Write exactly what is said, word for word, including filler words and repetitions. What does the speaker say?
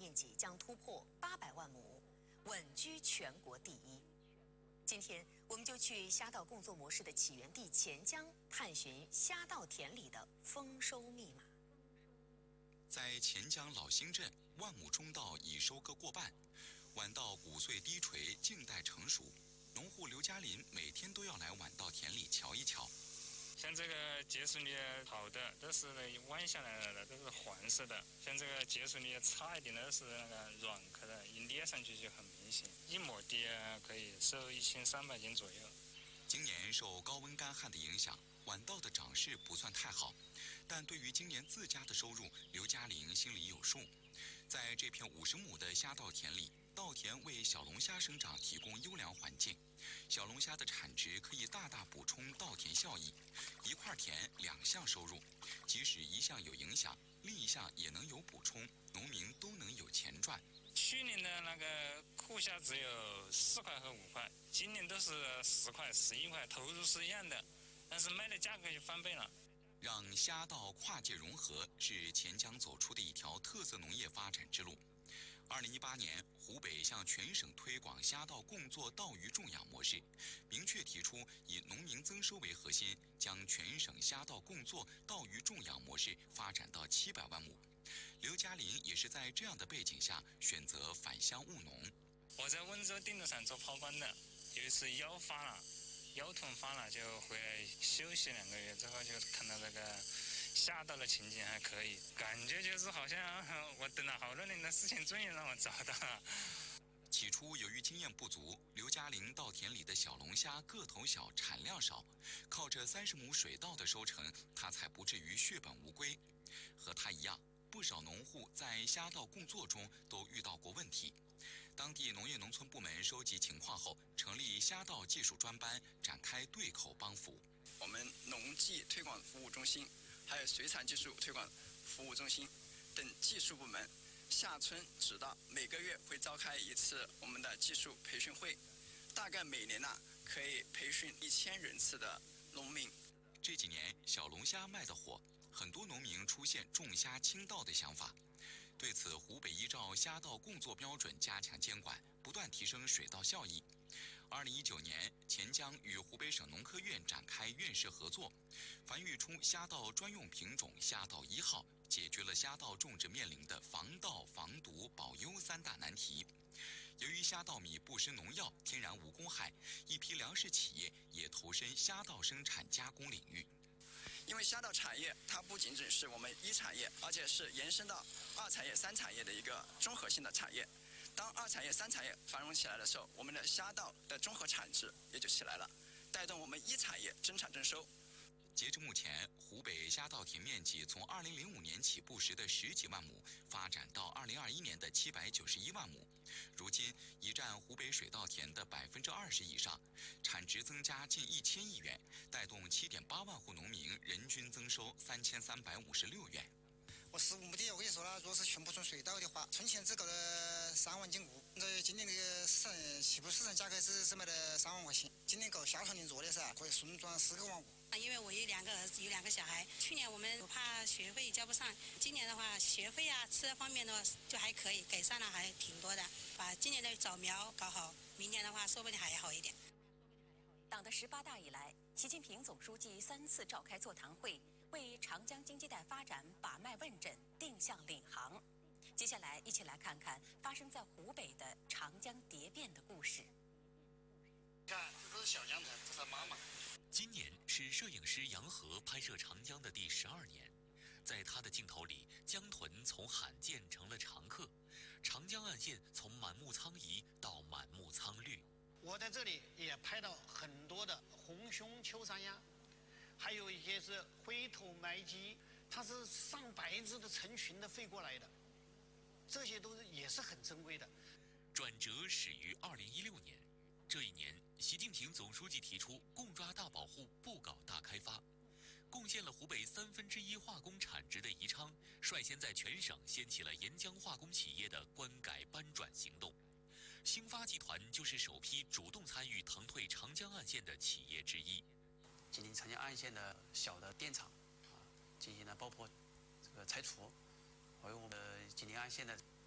面积将突破八百万亩，稳居全国第一。今天，我们就去虾稻共作模式的起源地钱江，探寻虾稻田里的丰收密码。 在钱江老兴镇，万亩中稻已收割过半，晚稻谷穗低垂，静待成熟。农户刘嘉林每天都要来晚稻田里瞧一瞧。 像这个结实力好的都是弯下来的，都是黄色的；像这个结实力差一点的是那个软壳的，一捏上去就很明显。一亩地可以收一千三百斤左右。 今年受高温干旱的影响，晚稻的长势不算太好，但对于今年自家的收入，刘嘉玲心里有数。在这片五十亩的虾稻田里，稻田为小龙虾生长提供优良环境，小龙虾的产值可以大大补充稻田效益。一块田两项收入，即使一项有影响，另一项也能有补充，农民都能有钱赚。 去年的那个库虾只有四块和五块，今年都是十块、十一块，投入是一样的，但是卖的价格就翻倍了。 让虾稻跨界融合是钱江走出的一条特色农业发展之路。二零一八年，湖北向全省推广虾稻共作稻鱼种养模式，明确提出以农民增收为核心，将全省虾稻共作稻鱼种养模式发展到七百万亩。刘嘉林也是在这样的背景下选择返乡务农。 我在温州定路上做抛光的，有一次腰发了，腰痛发了，就回来休息两个月之后，就看到这个虾稻的情景还可以，感觉就是好像我等了好多年的事情终于让我找到了。 起初由于经验不足，刘嘉玲稻田里的小龙虾个头小，产量少，靠着三十亩水稻的收成，他才不至于血本无归。和他一样，不少农户在虾稻共作中都遇到过问题。当地农业农村部门收集情况后，成立虾稻技术专班，展开对口帮扶。 我们农技推广服务中心，还有水产技术推广服务中心等技术部门下村指导，每个月会召开一次我们的技术培训会，大概每年呢、啊、可以培训一千人次的农民。 这几年小龙虾卖得火，很多农民出现种虾倾倒的想法。对此，湖北依照虾稻共作标准加强监管，不断提升水稻效益。二零一九年，钱江与湖北省农科院展开院士合作，繁育出虾稻专用品种虾稻一号，解决了虾稻种植面临的防盗、防毒、保优三大难题。由于虾稻米不施农药，天然无公害，一批粮食企业也投身虾稻生产加工领域。 因为虾稻产业它不仅仅是我们一产业，而且是延伸到二产业、三产业的一个综合性的产业。当二产业、三产业繁荣起来的时候，我们的虾稻的综合产值也就起来了，带动我们一产业增产增收。 截至目前，湖北虾稻田面积从二零零五年起步时的十几万亩，发展到二零二一年的七百九十一万亩，如今已占湖北水稻田的百分之二十以上，产值增加近一千亿元，带动七点八万户农民人均增收三千三百五十六元。 我十五亩地，我跟你说了，如果是全部种水稻的话，春前只够了三万斤谷。这今年那个市场起步市场价格只是卖了三万块钱，今年够下半年做的噻，可以顺转四个万五。 因为我有两个儿子，有两个小孩，去年我们怕学费交不上，今年的话学费啊、吃的方面的话就还可以，改善了还挺多的。把今年的早苗搞好，明年的话说不定还好一点。 党的十八大以来，习近平总书记三次召开座谈会，为长江经济带发展把脉问诊、定向领航。接下来，一起来看看发生在湖北的长江蝶变的故事。 看，这都是小江豚，这是妈妈。 今年是摄影师杨和拍摄长江的第十二年，在他的镜头里，江豚从罕见成了常客，长江岸线从满目苍夷到满目苍绿。 我在这里也拍到很多的红胸秋山鸭，还有一些是灰头麦鸡，它是上百只的成群的飞过来的，这些都是也是很珍贵的。 转折始于二零一六年，这一年，习近平总书记提出共抓大保护，不搞大开发，贡献了湖北三分之一化工产值的宜昌，率先在全省掀起了沿江化工企业的关改搬转行动。兴发集团就是首批主动参与腾退长江岸线的企业之一。 紧邻长江岸线的小的电厂啊，进行了包括这个拆除，还有我们紧邻岸线的